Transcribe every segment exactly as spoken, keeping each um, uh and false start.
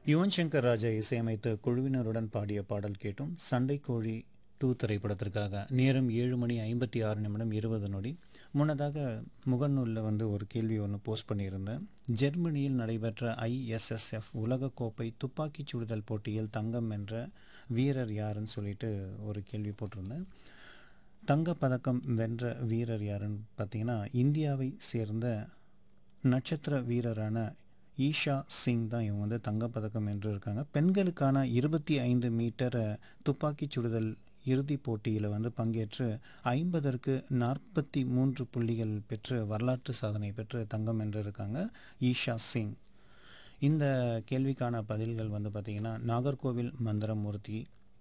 யுவன் சங்கர் ராஜா இசையமைத்த குழுவினருடன் பாடிய பாடல் கேட்டும். சண்டைக்கோழி டூ திரைப்படத்திற்காக. நேரம் ஏழு மணி ஐம்பத்தி ஆறு நிமிடம் இருபது நொடி. முன்னதாக முகநூலில் வந்து ஒரு கேள்வி ஒன்று போஸ்ட் பண்ணியிருந்தேன். ஜெர்மனியில் நடைபெற்ற ஐஎஸ்எஸ்எஃப் உலகக்கோப்பை துப்பாக்கிச் சுடுதல் போட்டியில் தங்கம் வென்ற வீரர் யாருன்னு சொல்லிட்டு ஒரு கேள்வி போட்டிருந்தேன். தங்கப்பதக்கம் வென்ற வீரர் யாருன்னு பார்த்தீங்கன்னா, இந்தியாவை சேர்ந்த நட்சத்திர வீரரான ஈஷா சிங் தான் இவங்க வந்து தங்கப்பதக்கம் வென்றிருக்காங்க. பெண்களுக்கான இருபத்தி ஐந்து மீட்டர் துப்பாக்கிச் சுடுதல் இறுதிப் போட்டியில் வந்து பங்கேற்று ஐம்பதற்கு நாற்பத்தி மூன்று புள்ளிகள் பெற்று வரலாற்று சாதனை பெற்று தங்கம் வென்றிருக்காங்க ஈஷா சிங். இந்த கேள்விக்கான பதில்கள் வந்து பார்த்திங்கன்னா, நாகர்கோவில் மந்திரமூர்த்தி,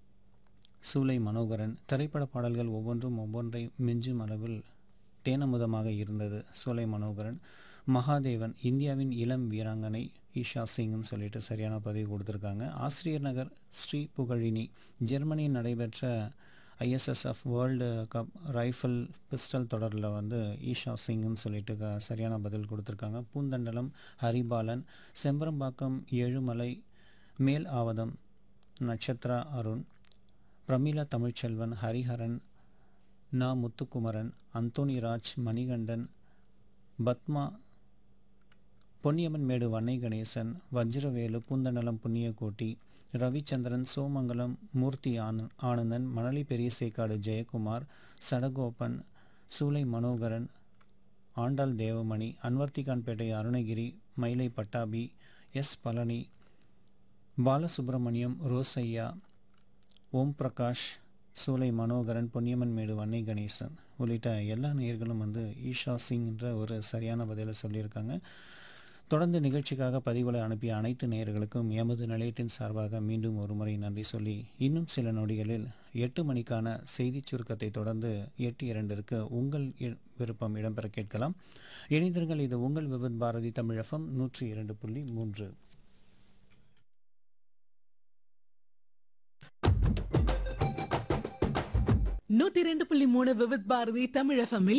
சூலை மனோகரன். திரைப்பட பாடல்கள் ஒவ்வொன்றும் ஒவ்வொன்றை மிஞ்சும் அளவில் தேனமுதமாக இருந்தது. சூலை மனோகரன். மகாதேவன், இந்தியாவின் இளம் வீராங்கனை ஈஷா சிங்னு சொல்லிட்டு சரியான பதிவு கொடுத்துருக்காங்க. ஆசிரியர் நகர் ஸ்ரீ புகழினி, ஜெர்மனியில் நடைபெற்ற ISSF world cup rifle pistol தொடரில் வந்து ஈஷா சிங்னு சொல்லிட்டு க சரியான பதில் கொடுத்துருக்காங்க. பூந்தண்டலம் ஹரிபாலன், செம்பரம்பாக்கம் ஏழுமலை, மேல் ஆவதம் நட்சத்திரா அருண், பிரமிளா தமிழ்ச்செல்வன், ஹரிஹரன், நா முத்துக்குமரன், அந்தோணிராஜ், மணிகண்டன், பத்மா, பொன்னியம்மன் மேடு வன்னை கணேசன், வஜ்ரவேலு, பூந்தண்டலம் புண்ணியகோட்டி, ரவிச்சந்திரன், சோமங்கலம் மூர்த்தி ஆன ஆனந்தன், மணலி பெரியசேக்காடு ஜெயக்குமார், சடகோபன், சூலை மனோகரன், ஆண்டாள் தேவமணி, அன்வர்த்திகான்பேட்டை அருணகிரி, மயிலை பட்டாபி, எஸ் பழனி, பாலசுப்ரமணியம், ரோசையா, ஓம் பிரகாஷ், சூலை மனோகரன், பொன்னியம்மன் மேடு வன்னை கணேசன் உள்ளிட்ட எல்லா நேயர்களும் வந்து ஈஷா சிங்ன்ற ஒரு சரியான பதிலை சொல்லியிருக்காங்க. தொடர்ந்து நிகழ்ச்சிக்காக பதிவுகளை அனுப்பிய அனைத்து நேயர்களுக்கும் எமது நிலையத்தின் சார்பாக மீண்டும் ஒரு முறை நன்றி சொல்லி, இன்னும் சில நொடிகளில் எட்டு மணிக்கான செய்திச் சுருக்கத்தை தொடர்ந்து எட்டு இரண்டிற்கு உங்கள் விருப்பம் இடம்பெற கேட்கலாம். இணைந்திருங்கள். இது உங்கள் விவித் பாரதி தமிழ் எஃப்எம் நூற்றி இரண்டு புள்ளி மூன்று. நூத்தி ரெண்டு புள்ளி மூணு விவித் பாரதி தமிழ் எஃப்எம்மில்